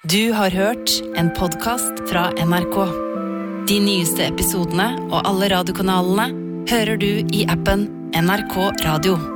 Du har hørt en podcast fra NRK. De nyeste episodene og alle radiokanalene hører du i appen NRK Radio.